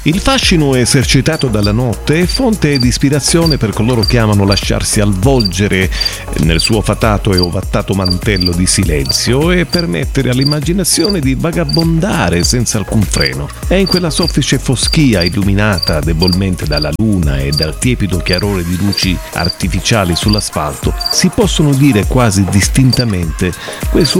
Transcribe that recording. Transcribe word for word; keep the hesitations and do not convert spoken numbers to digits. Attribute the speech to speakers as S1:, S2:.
S1: Il fascino esercitato dalla notte è fonte di ispirazione per coloro che amano lasciarsi avvolgere nel suo fatato e ovattato mantello di silenzio e permettere all'immaginazione di vagabondare senza alcun freno. È in quella soffice foschia illuminata debolmente dalla luna e dal tiepido chiarore di luci artificiali sull'asfalto, si possono dire quasi distintamente quei suoni